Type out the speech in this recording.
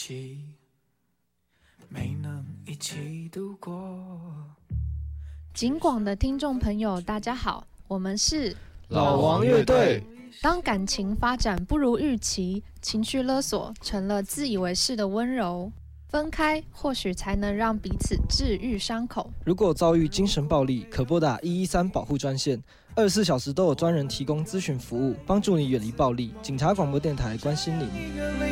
起，没能一起度过。 警广的听众朋友，大家好，我们是老王乐队。 当感情发展不如预期，情绪勒索成了自以为是的温柔，分开或许才能让彼此治愈伤口。 如果遭遇精神暴力，可拨打113保护专线，24小时都有专人提供咨询服务，帮助你远离暴力。警察广播电台关心您。